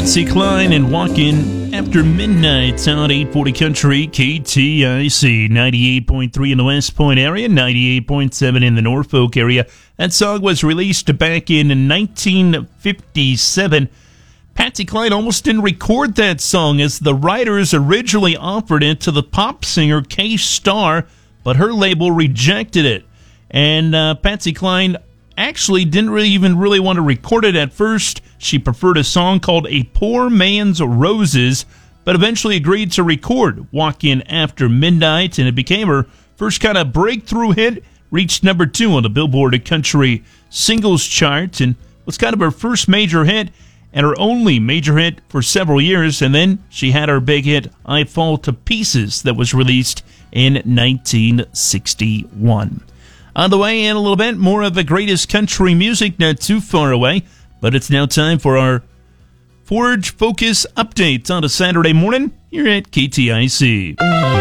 Patsy Cline and Walkin' After Midnight on 840 Country KTIC, 98.3 in the West Point area, 98.7 in the Norfolk area. That song was released back in 1957. Patsy Cline almost didn't record that song, as the writers originally offered it to the pop singer K-Star, but her label rejected it. And Patsy Cline actually didn't really want to record it at first. She preferred a song called A Poor Man's Roses, but eventually agreed to record Walkin' After Midnight, and it became her first kind of breakthrough hit, reached number 2 on the Billboard Country Singles Chart, and was kind of her first major hit, and her only major hit for several years. And then she had her big hit, I Fall to Pieces, that was released in 1961. On the way in a little bit, more of the greatest country music not too far away. But it's now time for our Forage Focus updates on a Saturday morning here at KTIC.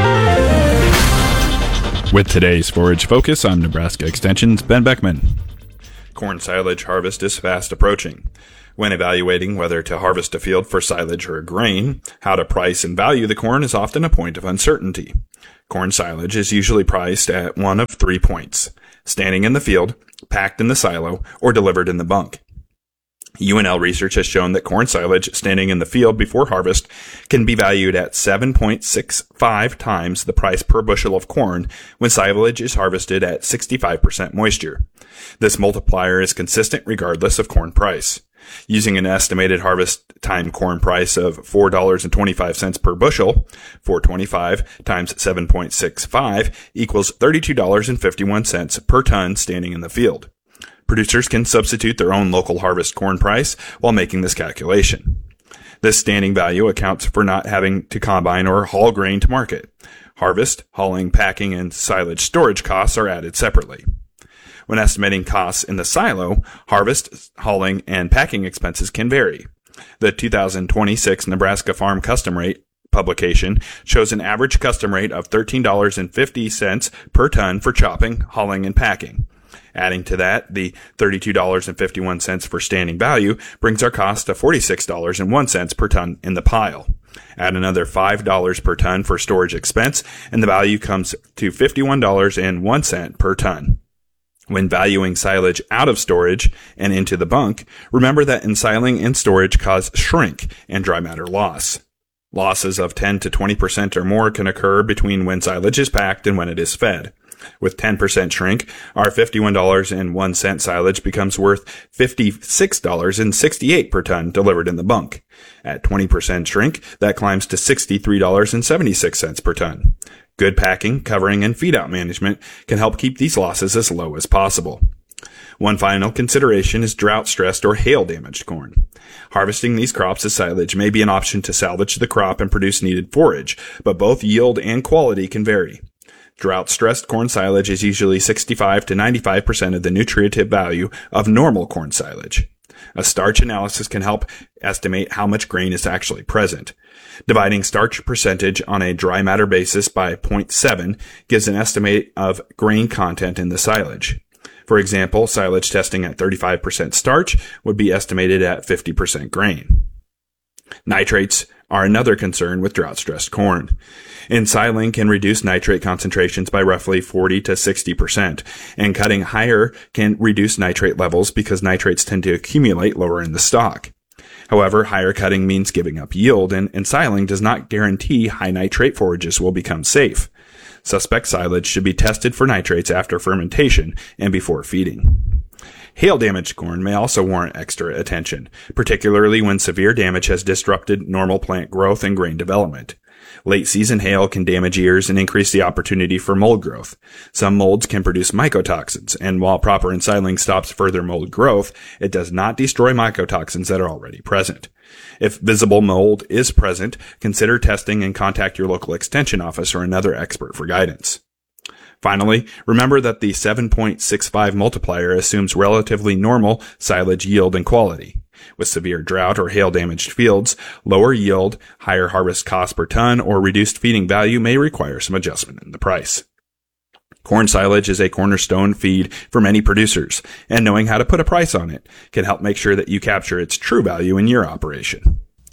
With today's Forage Focus, I'm Nebraska Extension's Ben Beckman. Corn silage harvest is fast approaching. When evaluating whether to harvest a field for silage or grain, how to price and value the corn is often a point of uncertainty. Corn silage is usually priced at one of 3 points: standing in the field, packed in the silo, or delivered in the bunk. UNL research has shown that corn silage standing in the field before harvest can be valued at 7.65 times the price per bushel of corn when silage is harvested at 65% moisture. This multiplier is consistent regardless of corn price. Using an estimated harvest time corn price of $4.25 per bushel, $4.25 times 7.65 equals $32.51 per ton standing in the field. Producers can substitute their own local harvest corn price while making this calculation. This standing value accounts for not having to combine or haul grain to market. Harvest, hauling, packing, and silage storage costs are added separately. When estimating costs in the silo, harvest, hauling, and packing expenses can vary. The 2026 Nebraska Farm Custom Rate publication shows an average custom rate of $13.50 per ton for chopping, hauling, and packing. Adding to that, the $32.51 for standing value brings our cost to $46.01 per ton in the pile. Add another $5 per ton for storage expense, and the value comes to $51.01 per ton. When valuing silage out of storage and into the bunk, remember that ensiling and storage cause shrink and dry matter loss. Losses of 10 to 20% or more can occur between when silage is packed and when it is fed. With 10% shrink, our $51.01 silage becomes worth $56.68 per ton delivered in the bunk. At 20% shrink, that climbs to $63.76 per ton. Good packing, covering, and feed-out management can help keep these losses as low as possible. One final consideration is drought-stressed or hail-damaged corn. Harvesting these crops as silage may be an option to salvage the crop and produce needed forage, but both yield and quality can vary. Drought-stressed corn silage is usually 65 to 95% of the nutritive value of normal corn silage. A starch analysis can help estimate how much grain is actually present. Dividing starch percentage on a dry matter basis by 0.7 gives an estimate of grain content in the silage. For example, silage testing at 35% starch would be estimated at 50% grain. Nitrates are another concern with drought-stressed corn. Ensiling can reduce nitrate concentrations by roughly 40 to 60%, and cutting higher can reduce nitrate levels because nitrates tend to accumulate lower in the stalk. However, higher cutting means giving up yield, and ensiling does not guarantee high nitrate forages will become safe. Suspect silage should be tested for nitrates after fermentation and before feeding. Hail-damaged corn may also warrant extra attention, particularly when severe damage has disrupted normal plant growth and grain development. Late-season hail can damage ears and increase the opportunity for mold growth. Some molds can produce mycotoxins, and while proper ensiling stops further mold growth, it does not destroy mycotoxins that are already present. If visible mold is present, consider testing and contact your local extension office or another expert for guidance. Finally, remember that the 7.65 multiplier assumes relatively normal silage yield and quality. With severe drought or hail-damaged fields, lower yield, higher harvest cost per ton, or reduced feeding value may require some adjustment in the price. Corn silage is a cornerstone feed for many producers, and knowing how to put a price on it can help make sure that you capture its true value in your operation.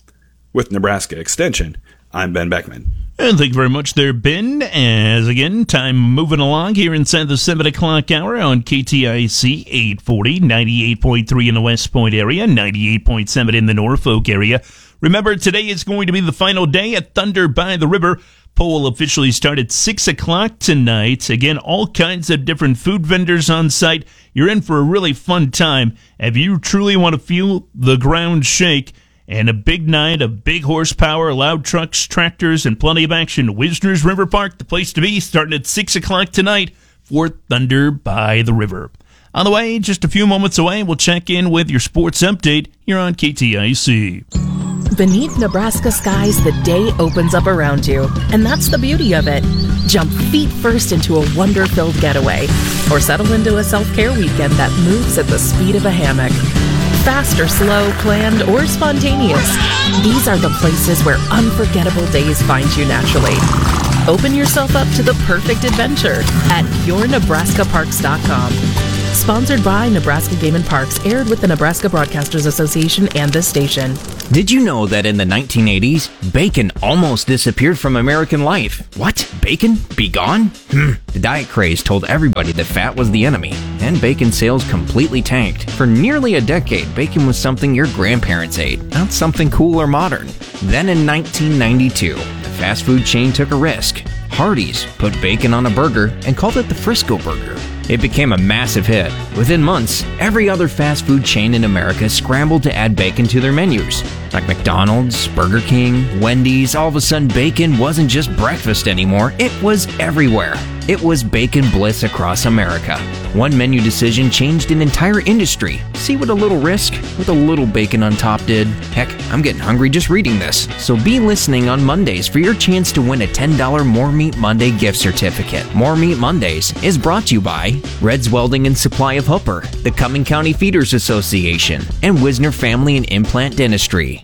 With Nebraska Extension, I'm Ben Beckman. And thank you very much there, Ben. As again, time moving along here inside the 7 o'clock hour on KTIC 840, 98.3 in the West Point area, 98.7 in the Norfolk area. Remember, today is going to be the final day at Thunder by the River. Poll officially start at 6 o'clock tonight. Again, all kinds of different food vendors on site. You're in for a really fun time. If you truly want to feel the ground shake, and a big night of big horsepower, loud trucks, tractors, and plenty of action. Wisner's River Park, the place to be, starting at 6 o'clock tonight for Thunder by the River. On the way, just a few moments away, we'll check in with your sports update here on KTIC. Beneath Nebraska skies, the day opens up around you, and that's the beauty of it. Jump feet first into a wonder-filled getaway, or settle into a self-care weekend that moves at the speed of a hammock. Fast or slow, planned or spontaneous, these are the places where unforgettable days find you naturally. Open yourself up to the perfect adventure at yournebraskaparks.com. Sponsored by Nebraska Game and Parks, aired with the Nebraska Broadcasters Association and this station. Did you know that in the 1980s, bacon almost disappeared from American life? What? Bacon? Be gone? The diet craze told everybody that fat was the enemy, and bacon sales completely tanked. For nearly a decade, bacon was something your grandparents ate, not something cool or modern. Then in 1992, the fast food chain took a risk. Hardee's put bacon on a burger and called it the Frisco Burger. It became a massive hit. Within months, every other fast food chain in America scrambled to add bacon to their menus. Like McDonald's, Burger King, Wendy's, all of a sudden bacon wasn't just breakfast anymore, it was everywhere. It was bacon bliss across America. One menu decision changed an entire industry. See what a little risk with a little bacon on top did? Heck, I'm getting hungry just reading this. So be listening on Mondays for your chance to win a $10 More Meat Monday gift certificate. More Meat Mondays is brought to you by Red's Welding and Supply of Hooper, the Cumming County Feeders Association, and Wisner Family and Implant Dentistry.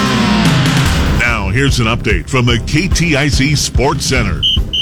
Now here's an update from the KTIC Sports Center.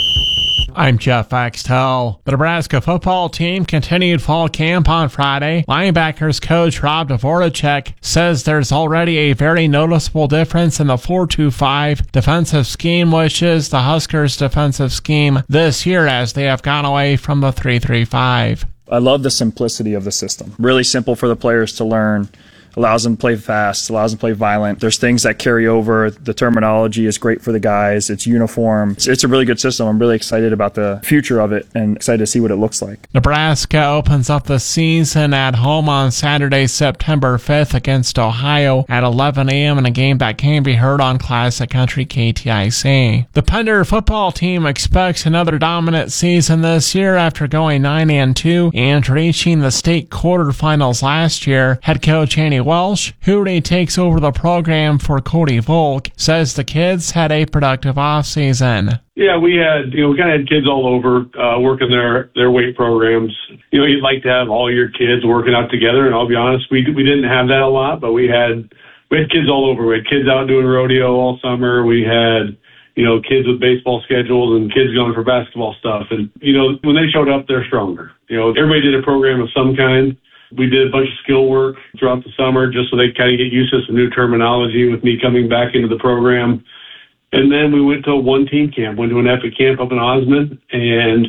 I'm Jeff Axtell. The Nebraska football team continued fall camp on Friday. Linebackers coach Rob Dvorak says there's already a very noticeable difference in the 4-2-5 defensive scheme, which is the Huskers' defensive scheme this year, as they have gone away from the 3-3-5. I love the simplicity of the system. Really simple for the players to learn. Allows them to play fast, allows them to play violent. There's things that carry over. The terminology is great for the guys. It's uniform. It's a really good system. I'm really excited about the future of it and excited to see what it looks like. Nebraska opens up the season at home on Saturday, September 5th against Ohio at 11 a.m. in a game that can be heard on Classic Country KTIC. The Pender football team expects another dominant season this year after going 9-2 and reaching the state quarterfinals last year. Head coach Andy Welsh, who retakes over the program for Cody Volk, says the kids had a productive offseason. Yeah, we kind of had kids all over working their weight programs. You'd like to have all your kids working out together, and I'll be honest, we didn't have that a lot, but we had kids all over. We had kids out doing rodeo all summer. We had kids with baseball schedules and kids going for basketball stuff. And when they showed up, they're stronger. Everybody did a program of some kind. We did a bunch of skill work throughout the summer just so they kind of get used to some new terminology with me coming back into the program. And then we went to a one-team camp, went to an epic camp up in Osmond, and,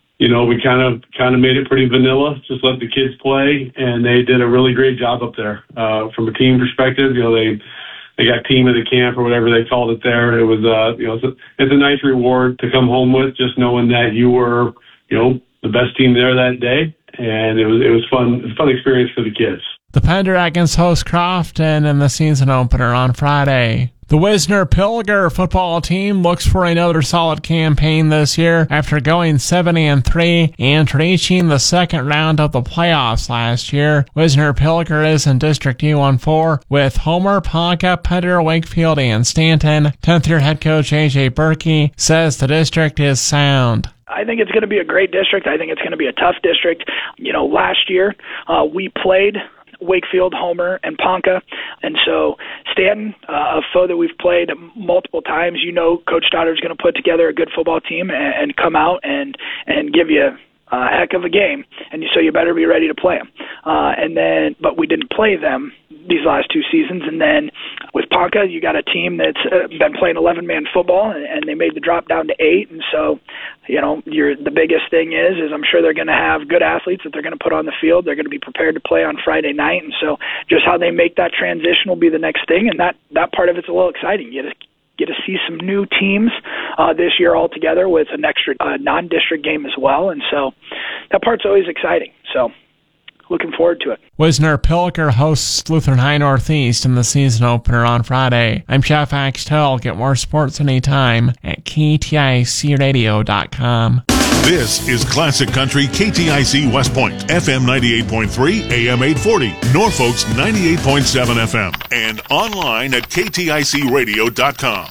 we kind of made it pretty vanilla, just let the kids play, and they did a really great job up there. From a team perspective, they got team of the camp or whatever they called it there. It was, it's a nice reward to come home with, just knowing that you were, the best team there that day. And it was fun. It was a fun experience for the kids. The Pender against host Crofton in the season opener on Friday. The Wisner Pilger football team looks for another solid campaign this year after going 7-3 and reaching the second round of the playoffs last year. Wisner Pilger is in District U14 with Homer, Ponca, Pender, Wakefield, and Stanton. 10th-year head coach A.J. Berkey says the district is sound. I think it's going to be a great district. I think it's going to be a tough district. Last year we played Wakefield, Homer, and Ponca, and so Stanton, a foe that we've played multiple times. Coach Stoddard's going to put together a good football team and come out and give you a heck of a game, and so you better be ready to play them. But we didn't play them these last two seasons, and then with Ponca, you got a team that's been playing 11-man football, and they made the drop down to 8. And so, the biggest thing is I'm sure they're going to have good athletes that they're going to put on the field. They're going to be prepared to play on Friday night. And so just how they make that transition will be the next thing. And that part of it's a little exciting. You get to see some new teams this year all together with an extra non-district game as well. And so that part's always exciting. So looking forward to it. Wisner-Pilger hosts Lutheran High Northeast in the season opener on Friday. I'm Jeff Axtell. Get more sports anytime at KTICradio.com. This is Classic Country KTIC West Point, FM 98.3, AM 840, Norfolk's 98.7 FM, and online at KTICradio.com.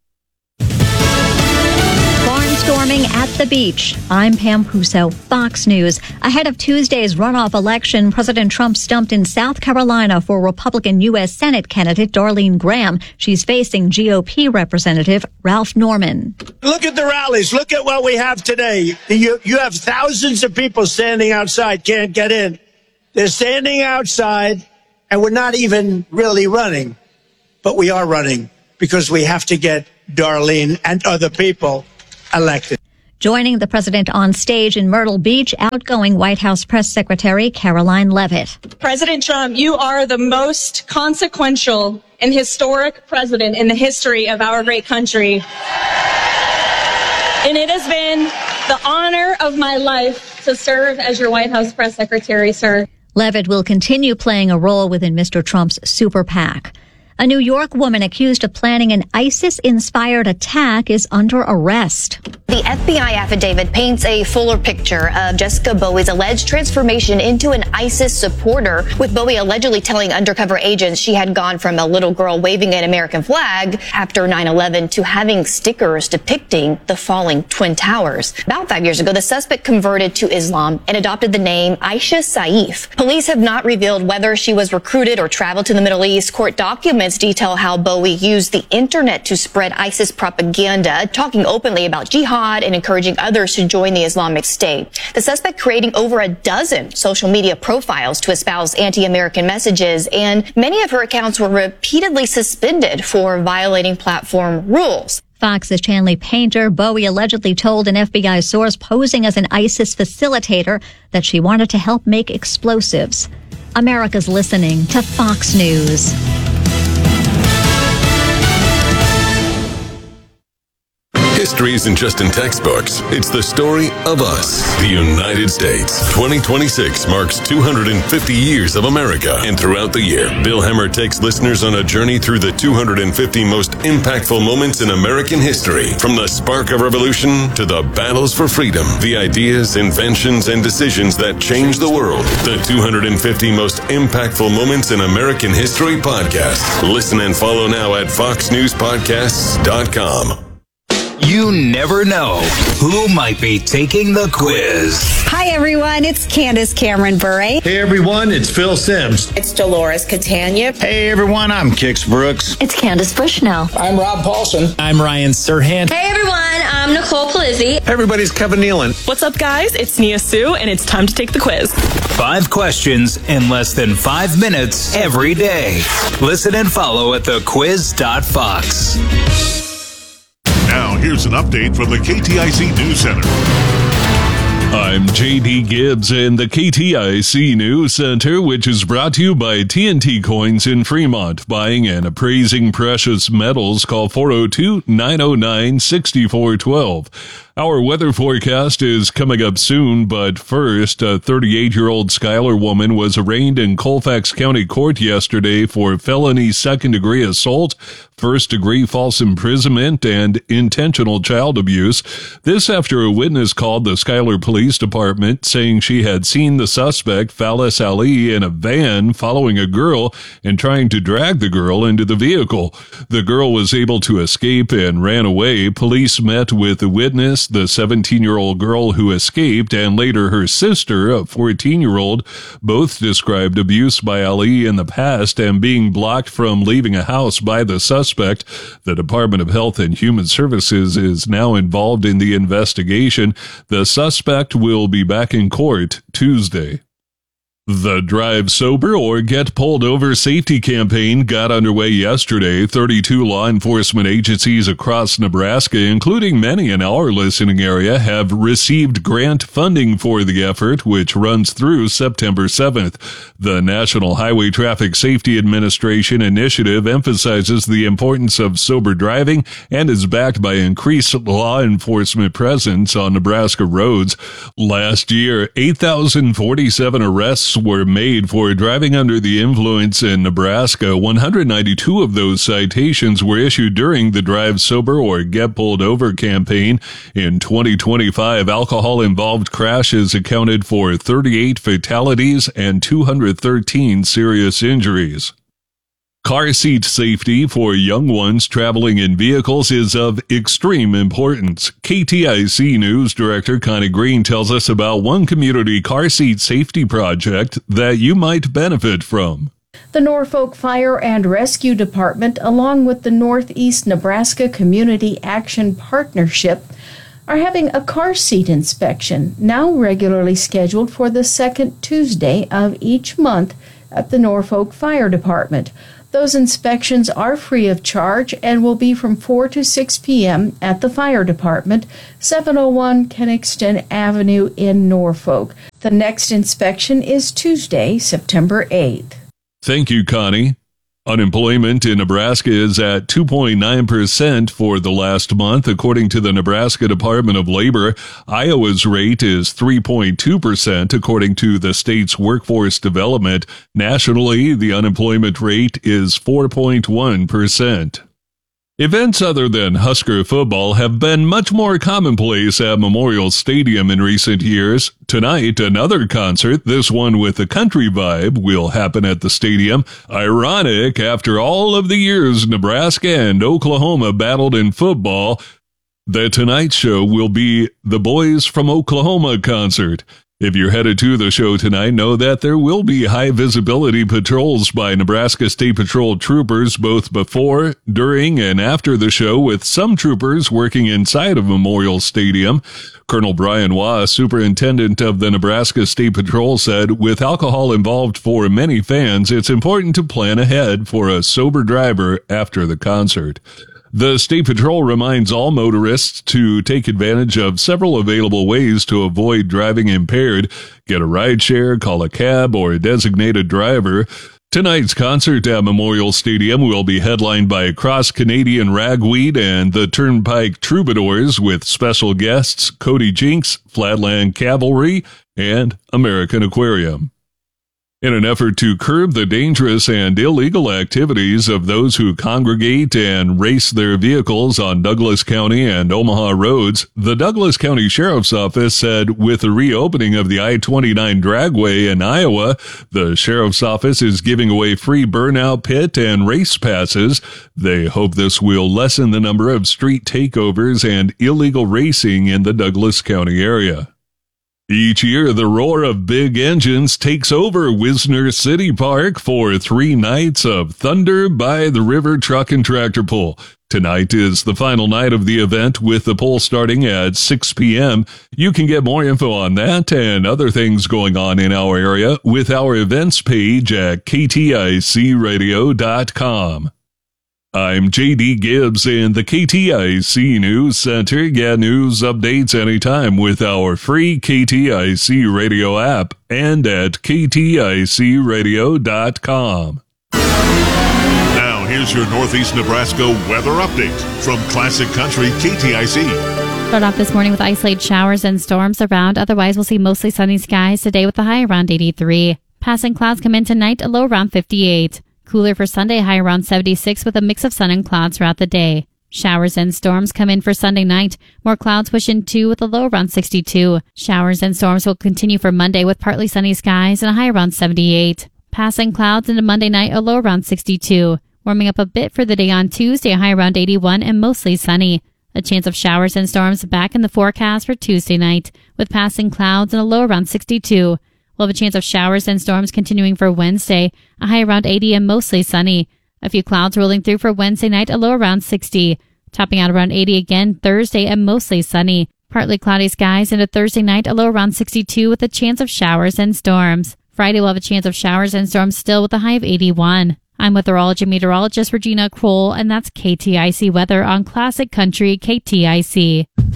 Storming at the beach. I'm Pam Puso, Fox News. Ahead of Tuesday's runoff election, President Trump stumped in South Carolina for Republican U.S. Senate candidate Darlene Graham. She's facing GOP Representative Ralph Norman. Look at the rallies. Look at what we have today. You have thousands of people standing outside, can't get in. They're standing outside, and we're not even really running. But we are running because we have to get Darlene and other people elected. Joining the president on stage in Myrtle Beach, outgoing White House press secretary Caroline Leavitt. President Trump, you are the most consequential and historic president in the history of our great country. And it has been the honor of my life to serve as your White House press secretary, sir. Leavitt will continue playing a role within Mr. Trump's super PAC. A New York woman accused of planning an ISIS-inspired attack is under arrest. The FBI affidavit paints a fuller picture of Jessica Bowie's alleged transformation into an ISIS supporter, with Bowie allegedly telling undercover agents she had gone from a little girl waving an American flag after 9/11 to having stickers depicting the falling Twin Towers. About 5 years ago, the suspect converted to Islam and adopted the name Aisha Saif. Police have not revealed whether she was recruited or traveled to the Middle East. Court documents detail how Bowie used the internet to spread ISIS propaganda, talking openly about jihad and encouraging others to join the Islamic State. The suspect creating over a dozen social media profiles to espouse anti-American messages, and many of her accounts were repeatedly suspended for violating platform rules. Fox's Chanley Painter, Bowie allegedly told an FBI source posing as an ISIS facilitator that she wanted to help make explosives. America's listening to Fox News. History isn't just in textbooks. It's the story of us, the United States. 2026 marks 250 years of America. And throughout the year, Bill Hemmer takes listeners on a journey through the 250 most impactful moments in American history. From the spark of revolution to the battles for freedom, the ideas, inventions, and decisions that changed the world. The 250 most impactful moments in American history podcast. Listen and follow now at foxnewspodcasts.com. You never know who might be taking the quiz. Hi, everyone. It's Candace Cameron Bure. Hey, everyone. It's Phil Sims. It's Dolores Catania. Hey, everyone. I'm Kix Brooks. It's Candace Bushnell. I'm Rob Paulson. I'm Ryan Serhant. Hey, everyone. I'm Nicole Palizzi. Hey, everybody's Kevin Nealon. What's up, guys? It's Nia Sue, and it's time to take the quiz. 5 questions in less than 5 minutes every day. Listen and follow at thequiz.fox. Now, here's an update from the KTIC News Center. I'm J.D. Gibbs in the KTIC News Center, which is brought to you by TNT Coins in Fremont. Buying and appraising precious metals, call 402-909-6412. Our weather forecast is coming up soon, but first, a 38-year-old Schuyler woman was arraigned in Colfax County Court yesterday for felony second-degree assault, first-degree false imprisonment, and intentional child abuse. This after a witness called the Schuyler Police Department saying she had seen the suspect, Fallis Ali, in a van following a girl and trying to drag the girl into the vehicle. The girl was able to escape and ran away. Police met with the witness, the 17-year-old girl who escaped, and later her sister, a 14-year-old. Both described abuse by Ali in the past and being blocked from leaving a house by the suspect. The Department of Health and Human Services is now involved in the investigation. The suspect will be back in court Tuesday. The Drive Sober or Get Pulled Over safety campaign got underway yesterday. 32 law enforcement agencies across Nebraska, including many in our listening area, have received grant funding for the effort, which runs through September 7th. The National Highway Traffic Safety Administration initiative emphasizes the importance of sober driving and is backed by increased law enforcement presence on Nebraska roads. Last year, 8,047 arrests were made for driving under the influence in Nebraska. 192 of those citations were issued during the Drive Sober or Get Pulled Over campaign. In 2025, alcohol-involved crashes accounted for 38 fatalities and 213 serious injuries. Car seat safety for young ones traveling in vehicles is of extreme importance. KTIC News Director Connie Green tells us about one community car seat safety project that you might benefit from. The Norfolk Fire and Rescue Department, along with the Northeast Nebraska Community Action Partnership, are having a car seat inspection, now regularly scheduled for the second Tuesday of each month at the Norfolk Fire Department. Those inspections are free of charge and will be from 4 to 6 p.m. at the Fire Department, 701 Kenningston Avenue in Norfolk. The next inspection is Tuesday, September 8th. Thank you, Connie. Unemployment in Nebraska is at 2.9% for the last month, according to the Nebraska Department of Labor. Iowa's rate is 3.2%, according to the state's workforce development. Nationally, the unemployment rate is 4.1%. Events other than Husker football have been much more commonplace at Memorial Stadium in recent years. Tonight, another concert, this one with a country vibe, will happen at the stadium. Ironic, after all of the years Nebraska and Oklahoma battled in football, the Tonight Show will be the Boys from Oklahoma concert. If you're headed to the show tonight, know that there will be high-visibility patrols by Nebraska State Patrol troopers both before, during, and after the show, with some troopers working inside of Memorial Stadium. Colonel Brian Waugh, superintendent of the Nebraska State Patrol, said, "With alcohol involved for many fans, it's important to plan ahead for a sober driver after the concert." The State Patrol reminds all motorists to take advantage of several available ways to avoid driving impaired. Get a rideshare, call a cab, or a designated driver. Tonight's concert at Memorial Stadium will be headlined by Cross Canadian Ragweed and the Turnpike Troubadours, with special guests Cody Jinks, Flatland Cavalry, and American Aquarium. In an effort to curb the dangerous and illegal activities of those who congregate and race their vehicles on Douglas County and Omaha roads, the Douglas County Sheriff's Office said with the reopening of the I-29 dragway in Iowa, the Sheriff's Office is giving away free burnout pit and race passes. They hope this will lessen the number of street takeovers and illegal racing in the Douglas County area. Each year, the roar of big engines takes over Wisner City Park for 3 nights of Thunder by the River Truck and Tractor Pull. Tonight is the final night of the event, with the pull starting at 6 p.m. You can get more info on that and other things going on in our area with our events page at kticradio.com. I'm J.D. Gibbs in the KTIC News Center. Get news updates anytime with our free KTIC radio app and at kticradio.com. Now, here's your Northeast Nebraska weather update from Classic Country KTIC. Start off this morning with isolated showers and storms around. Otherwise, we'll see mostly sunny skies today with a high around 83. Passing clouds come in tonight, a low around 58. Cooler for Sunday, high around 76 with a mix of sun and clouds throughout the day. Showers and storms come in for Sunday night. More clouds push in too with a low around 62. Showers and storms will continue for Monday with partly sunny skies and a high around 78. Passing clouds into Monday night, a low around 62. Warming up a bit for the day on Tuesday, a high around 81 and mostly sunny. A chance of showers and storms back in the forecast for Tuesday night with passing clouds and a low around 62. We'll have a chance of showers and storms continuing for Wednesday, a high around 80 and mostly sunny. A few clouds rolling through for Wednesday night, a low around 60. Topping out around 80 again Thursday and mostly sunny. Partly cloudy skies into Thursday night, a low around 62 with a chance of showers and storms. Friday will have a chance of showers and storms still with a high of 81. I'm weatherology meteorologist Regina Kroll, and that's KTIC weather on Classic Country KTIC.